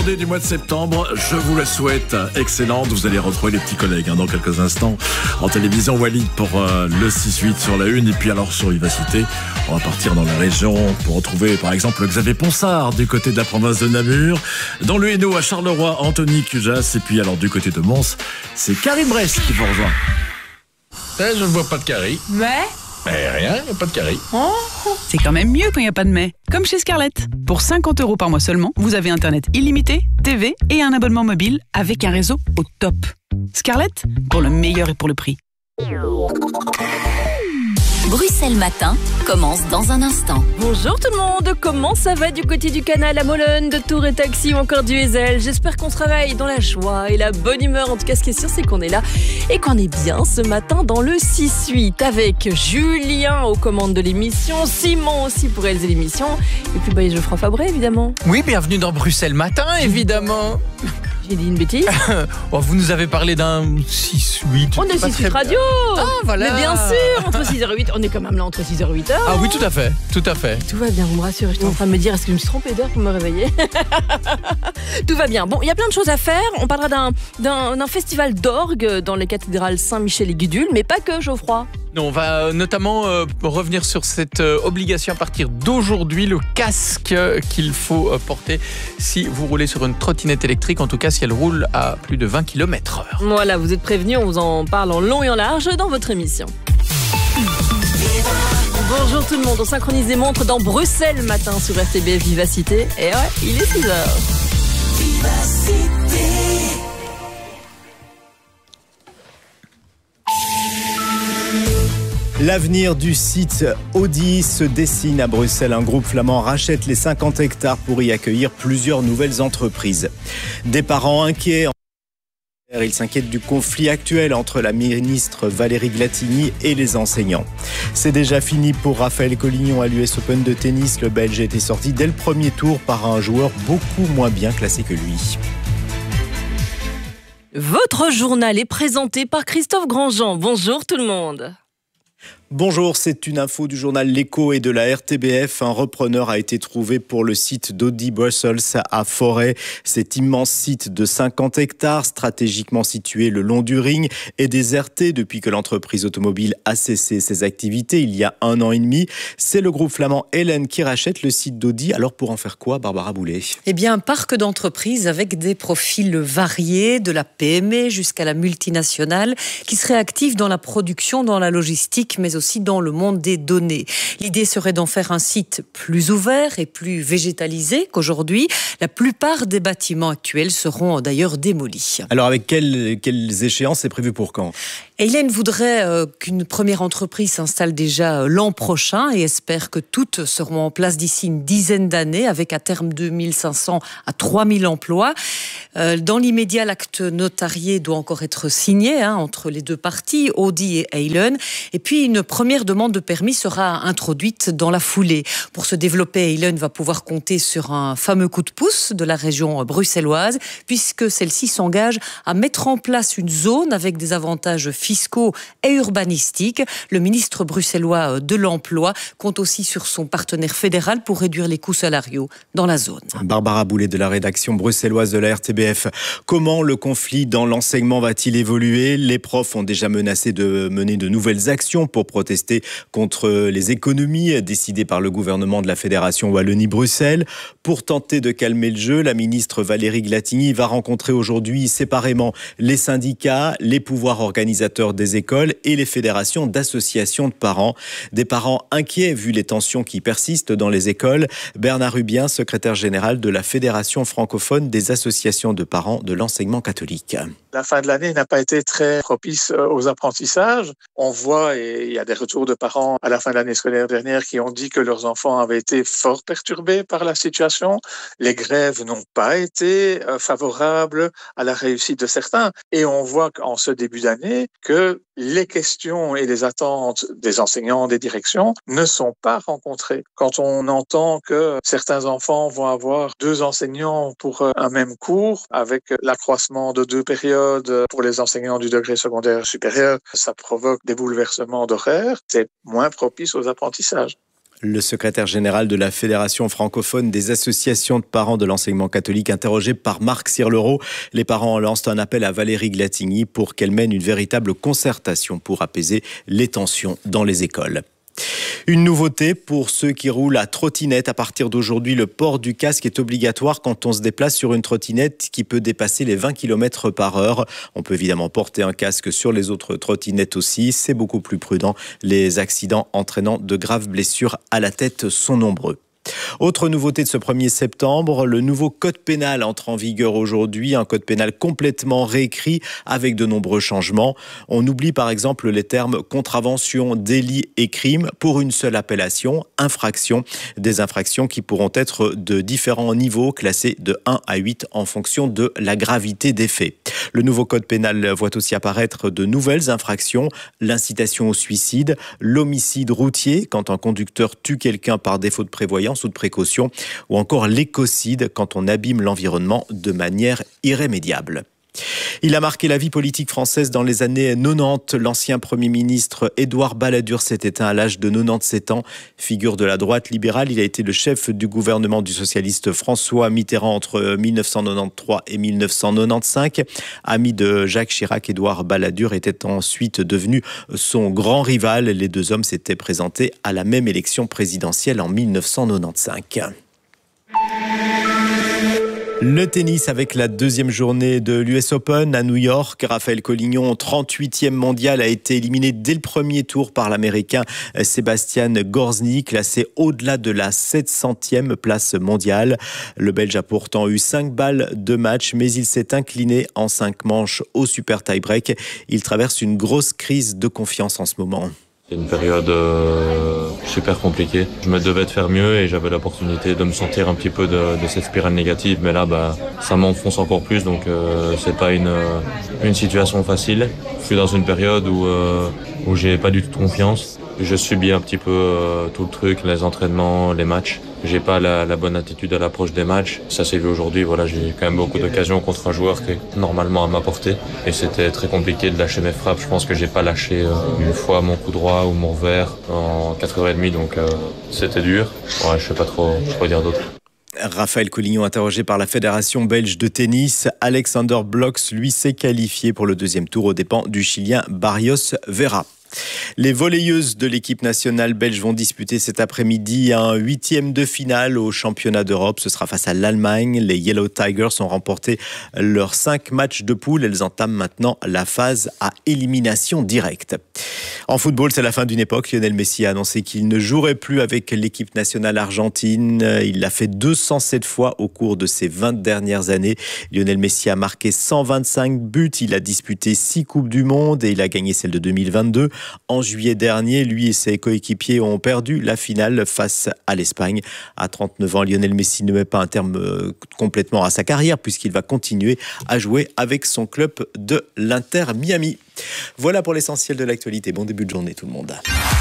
journée du mois de septembre, je vous la souhaite excellente. Vous allez retrouver les petits collègues dans quelques instants. En télévision, Walid pour le 6-8 sur la une. Et puis alors sur Vivacité, on va partir dans la région pour retrouver par exemple Xavier Ponsard du côté de la province de Namur. Dans le Hainaut à Charleroi, Anthony Cujas. Et puis alors du côté de Mons, c'est Karim Brest qui vous rejoint. Je ne vois pas de carré. Mais rien, il n'y a pas de carré. C'est quand même mieux quand il n'y a pas de mais. Comme chez Scarlett. Pour 50 € par mois seulement, vous avez Internet illimité, TV et un abonnement mobile avec un réseau au top. Scarlett, pour le meilleur et pour le prix. Bruxelles Matin commence dans un instant. Bonjour tout le monde, comment ça va du côté du canal à Mollon, de Tours et Taxi ou encore du Hezel? J'espère qu'on travaille dans la joie et la bonne humeur. En tout cas, ce qui est sûr, c'est qu'on est là et qu'on est bien ce matin dans le 6-8 avec Julien aux commandes de l'émission, Simon aussi pour réaliser l'émission et puis Geoffroy Fabré évidemment. Oui, bienvenue dans Bruxelles Matin évidemment. J'ai dit une bêtise. Vous nous avez parlé d'un 6-8. On est 6-8 radio. Ah voilà. Mais bien sûr, entre 6h et 8, on est quand même là entre 6h et 8h. Ah oui, tout à fait. Tout va bien, vous me rassurez. J'étais en train de me dire, est-ce que je me suis trompée d'heure pour me réveiller? Tout va bien. Bon, il y a plein de choses à faire. On parlera d'un festival d'orgue dans les cathédrales Saint-Michel et Gudule, mais pas que, Geoffroy. Non, on va notamment revenir sur cette obligation à partir d'aujourd'hui, le casque qu'il faut porter si vous roulez sur une trottinette électrique, en tout cas si elle roule à plus de 20 km/h. Voilà, vous êtes prévenus, on vous en parle en long et en large dans votre émission. Bonjour tout le monde, on synchronise les montres dans Bruxelles Matin sur RTBF Vivacité. Et ouais, il est 6h. Vivacité. L'avenir du site Audi se dessine à Bruxelles. Un groupe flamand rachète les 50 hectares pour y accueillir plusieurs nouvelles entreprises. Des parents inquiets. Ils s'inquiètent du conflit actuel entre la ministre Valérie Glatini et les enseignants. C'est déjà fini pour Raphaël Collignon à l'US Open de tennis. Le Belge a été sorti dès le premier tour par un joueur beaucoup moins bien classé que lui. Votre journal est présenté par Christophe Grandjean. Bonjour tout le monde. Bonjour, c'est une info du journal L'Écho et de la RTBF. Un repreneur a été trouvé pour le site d'Audi Brussels à Forêt. Cet immense site de 50 hectares, stratégiquement situé le long du Ring, est déserté depuis que l'entreprise automobile a cessé ses activités il y a 1 an et demi. C'est le groupe flamand Helen qui rachète le site d'Audi. Alors pour en faire quoi, Barbara Boulet? Eh bien, un parc d'entreprises avec des profils variés, de la PME jusqu'à la multinationale, qui serait active dans la production, dans la logistique, mais aussi dans le monde des données. L'idée serait d'en faire un site plus ouvert et plus végétalisé qu'aujourd'hui. La plupart des bâtiments actuels seront d'ailleurs démolis. Alors avec quelles échéances c'est prévu pour quand? Hélène voudrait qu'une première entreprise s'installe déjà l'an prochain et espère que toutes seront en place d'ici une dizaine d'années avec à terme 2500 à 3000 emplois. Dans l'immédiat, l'acte notarié doit encore être signé entre les deux parties, Audi et Helen. Et puis une première demande de permis sera introduite dans la foulée. Pour se développer, Helen va pouvoir compter sur un fameux coup de pouce de la région bruxelloise puisque celle-ci s'engage à mettre en place une zone avec des avantages fiscaux et urbanistiques. Le ministre bruxellois de l'Emploi compte aussi sur son partenaire fédéral pour réduire les coûts salariaux dans la zone. Barbara Boulet de la rédaction bruxelloise de la RTBF. Comment le conflit dans l'enseignement va-t-il évoluer? Les profs ont déjà menacé de mener de nouvelles actions pour protester contre les économies décidées par le gouvernement de la Fédération Wallonie-Bruxelles. Pour tenter de calmer le jeu, la ministre Valérie Glatini va rencontrer aujourd'hui séparément les syndicats, les pouvoirs organisateurs des écoles et les fédérations d'associations de parents. Des parents inquiets vu les tensions qui persistent dans les écoles. Bernard Rubien, secrétaire général de la Fédération francophone des associations de parents de l'enseignement catholique. La fin de l'année n'a pas été très propice aux apprentissages. On voit, et il y a des retours de parents à la fin de l'année scolaire dernière qui ont dit que leurs enfants avaient été fort perturbés par la situation. Les grèves n'ont pas été favorables à la réussite de certains. Et on voit en ce début d'année que les questions et les attentes des enseignants, des directions ne sont pas rencontrées. Quand on entend que certains enfants vont avoir 2 enseignants pour un même cours, avec l'accroissement de 2 périodes pour les enseignants du degré secondaire supérieur, ça provoque des bouleversements d'horaire. C'est moins propice aux apprentissages. Le secrétaire général de la Fédération francophone des associations de parents de l'enseignement catholique, interrogé par Marc Sirlereau. Les parents lancent un appel à Valérie Glatigny pour qu'elle mène une véritable concertation pour apaiser les tensions dans les écoles. Une nouveauté pour ceux qui roulent à trottinette. À partir d'aujourd'hui, le port du casque est obligatoire quand on se déplace sur une trottinette qui peut dépasser les 20 km/h. On peut évidemment porter un casque sur les autres trottinettes aussi. C'est beaucoup plus prudent. Les accidents entraînant de graves blessures à la tête sont nombreux. Autre nouveauté de ce 1er septembre, le nouveau code pénal entre en vigueur aujourd'hui, un code pénal complètement réécrit avec de nombreux changements. On oublie par exemple les termes contravention, délit et crime pour une seule appellation, infraction. Des infractions qui pourront être de différents niveaux, classés de 1 à 8 en fonction de la gravité des faits. Le nouveau code pénal voit aussi apparaître de nouvelles infractions, l'incitation au suicide, l'homicide routier quand un conducteur tue quelqu'un par défaut de prévoyance ou de précaution, ou encore l'écocide quand on abîme l'environnement de manière irrémédiable. Il a marqué la vie politique française dans les années 90. L'ancien Premier ministre Édouard Balladur s'est éteint à l'âge de 97 ans. Figure de la droite libérale, il a été le chef du gouvernement du socialiste François Mitterrand entre 1993 et 1995. Ami de Jacques Chirac, Édouard Balladur était ensuite devenu son grand rival. Les deux hommes s'étaient présentés à la même élection présidentielle en 1995. Le tennis avec la deuxième journée de l'US Open à New York. Raphaël Collignon, 38e mondial, a été éliminé dès le premier tour par l'Américain Sébastien Gorzny, classé au-delà de la 700e place mondiale. Le Belge a pourtant eu 5 balles de match, mais il s'est incliné en 5 manches au super tie-break. Il traverse une grosse crise de confiance en ce moment. C'est une période super compliquée. Je me devais de faire mieux et j'avais l'opportunité de me sortir un petit peu de cette spirale négative. Mais là, ça m'enfonce encore plus. Donc, c'est pas une situation facile. Je suis dans une période où j'ai pas du tout confiance. Je subis un petit peu tout le truc, les entraînements, les matchs. J'ai pas la bonne attitude à l'approche des matchs. Ça s'est vu aujourd'hui. Voilà, j'ai quand même beaucoup d'occasions contre un joueur qui est normalement à ma portée. Et c'était très compliqué de lâcher mes frappes. Je pense que j'ai pas lâché une fois mon coup droit ou mon revers en 4h30. Donc c'était dur. Ouais, je sais pas trop quoi dire d'autre. Raphaël Collignon, interrogé par la Fédération belge de tennis. Alexander Blox, lui, s'est qualifié pour le deuxième tour aux dépens du Chilien Barrios Vera. Les volleyeuses de l'équipe nationale belge vont disputer cet après-midi un 8e de finale au championnat d'Europe. Ce sera face à l'Allemagne. Les Yellow Tigers ont remporté leurs 5 matchs de poule. Elles entament maintenant la phase à élimination directe. En football, c'est la fin d'une époque. Lionel Messi a annoncé qu'il ne jouerait plus avec l'équipe nationale argentine. Il l'a fait 207 fois au cours de ces 20 dernières années. Lionel Messi a marqué 125 buts. Il a disputé 6 Coupes du Monde et il a gagné celle de 2022. En juillet dernier, lui et ses coéquipiers ont perdu la finale face à l'Espagne. À 39 ans, Lionel Messi ne met pas un terme complètement à sa carrière puisqu'il va continuer à jouer avec son club de l'Inter Miami. Voilà pour l'essentiel de l'actualité. Bon début de journée tout le monde.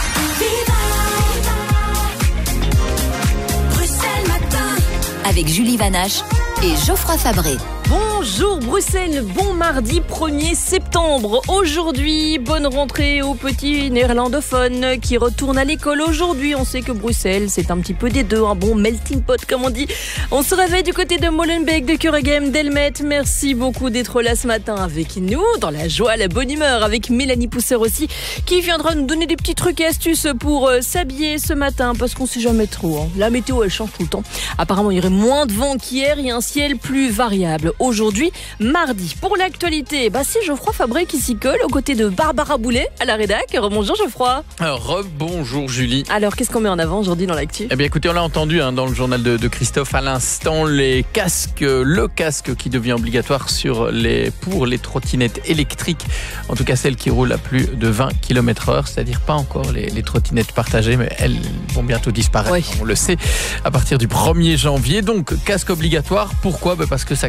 Avec Julie Vanache et Geoffroy Fabré. Bonjour Bruxelles, bon mardi 1er septembre. Aujourd'hui, bonne rentrée aux petits néerlandophones qui retournent à l'école aujourd'hui. On sait que Bruxelles, c'est un petit peu des deux, un bon melting pot comme on dit. On se réveille du côté de Molenbeek, de Kuregem, d'Elmet. Merci beaucoup d'être là ce matin avec nous, dans la joie, la bonne humeur, avec Mélanie Pousser aussi, qui viendra nous donner des petits trucs et astuces pour s'habiller ce matin, parce qu'on sait jamais trop. La météo, elle change tout le temps. Apparemment, il y aurait moins de vent qu'hier et un ciel plus variable. Aujourd'hui, mardi. Pour l'actualité, c'est Geoffroy Fabré qui s'y colle aux côtés de Barbara Boulet à la rédac. Bonjour Geoffroy. Rebonjour Julie. Alors, qu'est-ce qu'on met en avant aujourd'hui dans l'actu ? Eh bien écoutez, on l'a entendu dans le journal de Christophe à l'instant, le casque qui devient obligatoire pour les trottinettes électriques, en tout cas celles qui roulent à plus de 20 km/h, c'est-à-dire pas encore les trottinettes partagées, mais elles vont bientôt disparaître, On le sait, à partir du 1er janvier. Donc, casque obligatoire, pourquoi ? Parce que ça crée comme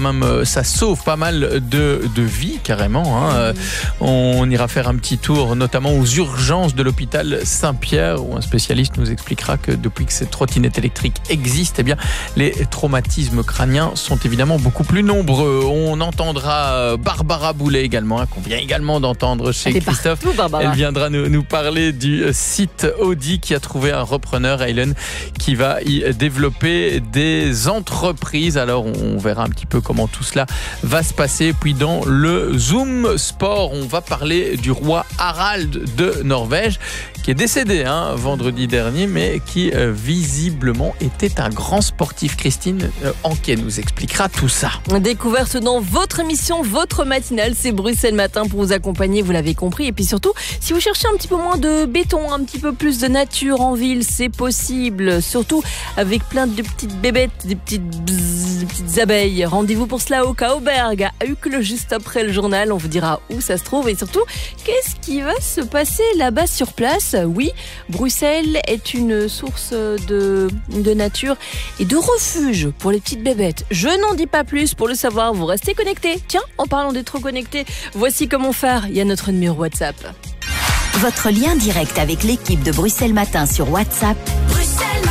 même, ça sauve pas mal de vies carrément. Hein. On ira faire un petit tour, notamment aux urgences de l'hôpital Saint-Pierre, où un spécialiste nous expliquera que depuis que ces trottinettes électriques existent, eh bien, les traumatismes crâniens sont évidemment beaucoup plus nombreux. On entendra Barbara Boulet également, qu'on vient également d'entendre chez Christophe. Elle viendra nous parler du site Audi qui a trouvé un repreneur, Aylen, qui va y développer des entreprises. Alors on verra un petit peu comment tout cela va se passer. Puis dans le Zoom Sport, on va parler du roi Harald de Norvège, qui est décédé vendredi dernier, mais qui visiblement était un grand sportif. Christine Anquet nous expliquera tout ça. Découverte dans votre émission, votre matinale, c'est Bruxelles Matin pour vous accompagner, vous l'avez compris. Et puis surtout, si vous cherchez un petit peu moins de béton, un petit peu plus de nature en ville, c'est possible. Surtout avec plein de petites bébêtes, des petites abeilles. Rendez-vous pour cela au Kauberg, à Uccle, juste après le journal. On vous dira où ça se trouve et surtout, qu'est-ce qui va se passer là-bas sur place. Oui, Bruxelles est une source de nature et de refuge pour les petites bébêtes. Je n'en dis pas plus. Pour le savoir, vous restez connectés. Tiens, en parlant d'être connectés, voici comment faire. Il y a notre numéro WhatsApp. Votre lien direct avec l'équipe de Bruxelles Matin sur WhatsApp. Bruxelles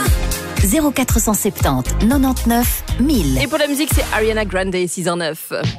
Matin 0470 99 1000. Et pour la musique, c'est Ariana Grande, 6h09.